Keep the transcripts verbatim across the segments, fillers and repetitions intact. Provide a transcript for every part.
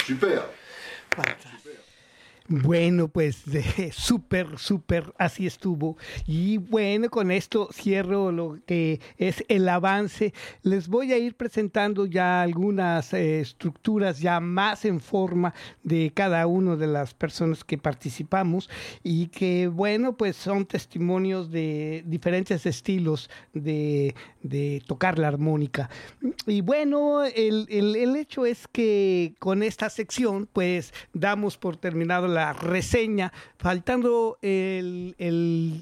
Super. Bueno, pues de súper, súper, así estuvo. Y bueno, con esto cierro lo que es el avance. Les voy a ir presentando ya algunas eh, estructuras ya más en forma de cada una de las personas que participamos y que, bueno, pues son testimonios de diferentes estilos de, de tocar la armónica. Y bueno, el, el, el hecho es que con esta sección, pues damos por terminado la reseña, faltando el, el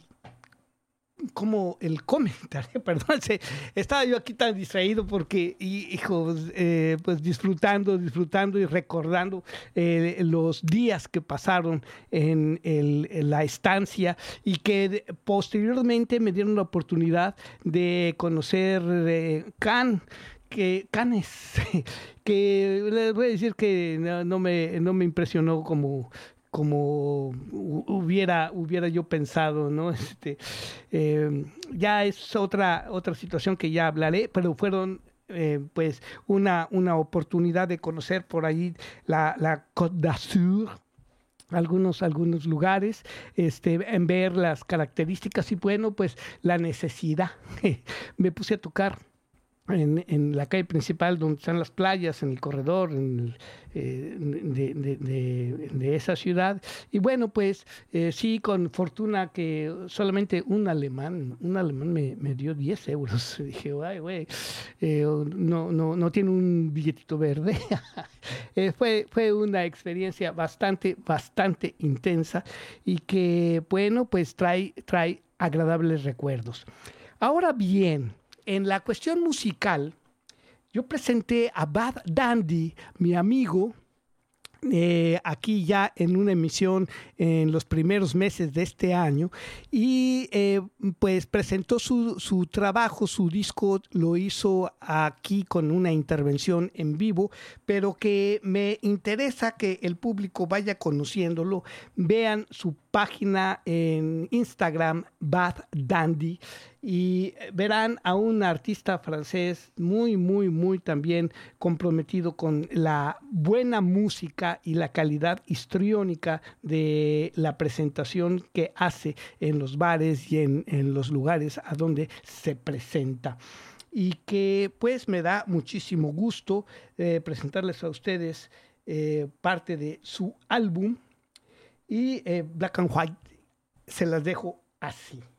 como el comentario, perdón, se, estaba yo aquí tan distraído porque, hijo, eh, pues disfrutando, disfrutando y recordando eh, los días que pasaron en, el, en la estancia y que de, posteriormente me dieron la oportunidad de conocer eh, Cannes, que Cannes, que les voy a decir que no, no, me, no me impresionó como como hubiera, hubiera yo pensado, ¿no? Este, eh, ya es otra, otra situación que ya hablaré, pero fueron eh, pues una, una oportunidad de conocer por ahí la, la Côte d'Azur, algunos, algunos lugares, este, en ver las características y bueno, pues la necesidad. Me puse a tocar En, en la calle principal donde están las playas, en el corredor en el, eh, de, de, de, de esa ciudad. Y bueno, pues eh, sí, con fortuna que solamente un alemán, un alemán me, me dio diez euros. Dije, ay, güey, eh, no, no, no tiene un billetito verde. eh, fue, fue una experiencia bastante, bastante intensa y que, bueno, pues trae, trae agradables recuerdos. Ahora bien, en la cuestión musical, yo presenté a Bad Dandy, mi amigo, eh, aquí ya en una emisión en los primeros meses de este año y eh, pues presentó su, su trabajo, su disco lo hizo aquí con una intervención en vivo, pero que me interesa que el público vaya conociéndolo, vean su página en Instagram, Bad Dandy, y verán a un artista francés muy, muy, muy también comprometido con la buena música y la calidad histriónica de la presentación que hace en los bares y en, en los lugares a donde se presenta. Y que pues me da muchísimo gusto eh, presentarles a ustedes eh, parte de su álbum y eh, Black and White. Se las dejo así.